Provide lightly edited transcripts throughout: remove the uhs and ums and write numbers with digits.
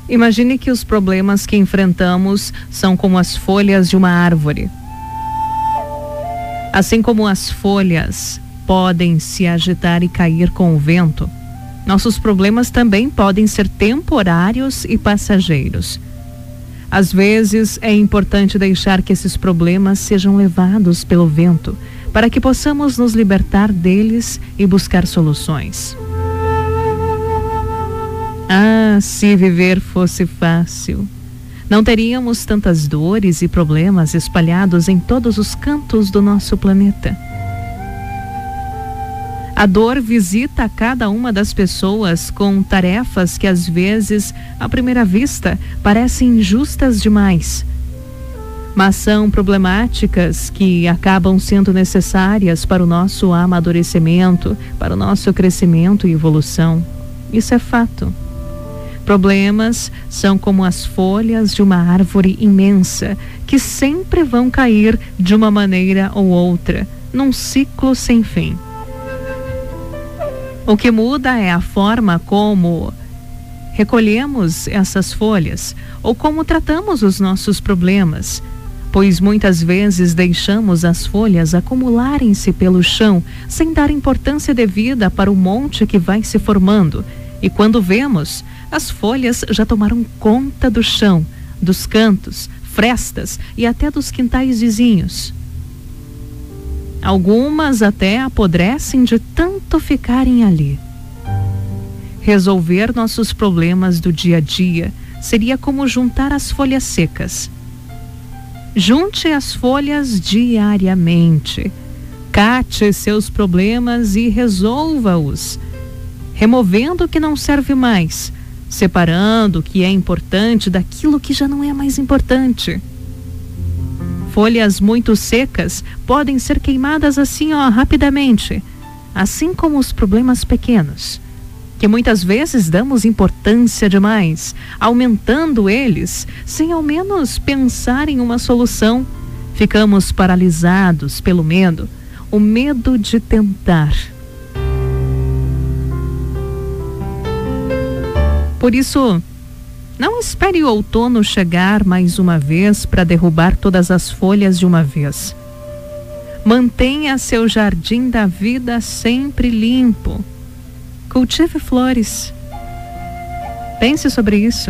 Imagine que os problemas que enfrentamos são como as folhas de uma árvore. Assim como as folhas podem se agitar e cair com o vento, nossos problemas também podem ser temporários e passageiros. Às vezes é importante deixar que esses problemas sejam levados pelo vento, para que possamos nos libertar deles e buscar soluções. Ah, se viver fosse fácil! Não teríamos tantas dores e problemas espalhados em todos os cantos do nosso planeta. A dor visita a cada uma das pessoas com tarefas que às vezes, à primeira vista, parecem injustas demais. Mas são problemáticas que acabam sendo necessárias para o nosso amadurecimento, para o nosso crescimento e evolução. Isso é fato. Problemas são como as folhas de uma árvore imensa, que sempre vão cair de uma maneira ou outra, num ciclo sem fim. O que muda é a forma como recolhemos essas folhas ou como tratamos os nossos problemas, pois muitas vezes deixamos as folhas acumularem-se pelo chão sem dar importância devida para o monte que vai se formando, e quando vemos, as folhas já tomaram conta do chão, dos cantos, frestas e até dos quintais vizinhos. Algumas até apodrecem de tanto ficarem ali. Resolver nossos problemas do dia a dia seria como juntar as folhas secas. Junte as folhas diariamente. Cate seus problemas e resolva-os, removendo o que não serve mais, separando o que é importante daquilo que já não é mais importante. Folhas muito secas podem ser queimadas assim, rapidamente, assim como os problemas pequenos, que muitas vezes damos importância demais, aumentando eles, sem ao menos pensar em uma solução. Ficamos paralisados pelo medo, o medo de tentar. Por isso, não espere o outono chegar mais uma vez para derrubar todas as folhas de uma vez. Mantenha seu jardim da vida sempre limpo. Cultive flores. Pense sobre isso.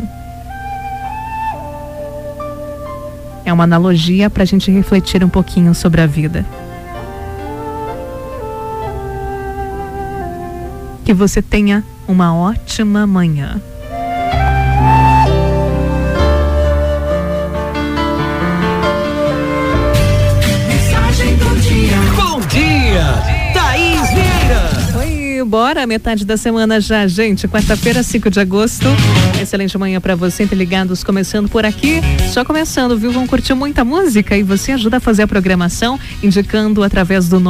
É uma analogia para a gente refletir um pouquinho sobre a vida. Que você tenha uma ótima manhã. Bom dia, Thaís Vieira. Oi, bora, metade da semana já, gente. Quarta-feira, 5 de agosto. Excelente manhã pra você, Interligados, começando por aqui. Só começando, viu? Vão curtir muita música e você ajuda a fazer a programação, indicando através do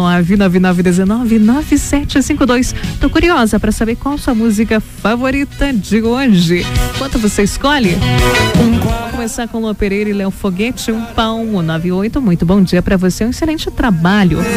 999199752. Tô curiosa pra saber qual sua música favorita de hoje. Quanto você escolhe? Vamos começar com Lua Pereira e Léo Foguete, Um Palmo 98. Muito bom dia pra você, um excelente trabalho.